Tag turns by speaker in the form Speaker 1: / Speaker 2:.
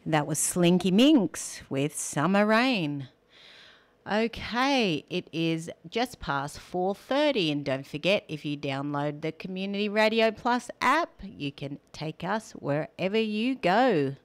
Speaker 1: That was Slinky Minx with Summer Rain. Okay, it is just past 4:30, and don't forget, if you download the Community Radio Plus app, you can take us wherever you go.